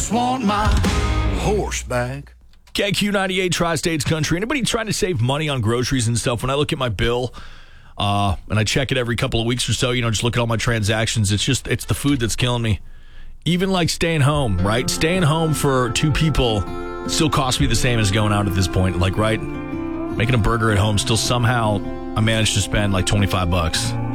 just want my horse back. KQ98 Tri-States Country. Anybody trying to save money on groceries and stuff? When I look at my bill, and I check it every couple of weeks or so, just look at all my transactions. It's the food that's killing me. Even like staying home, right? Staying home for two people still costs me the same as going out at this point. Like, right? Making a burger at home still somehow I managed to spend like $25.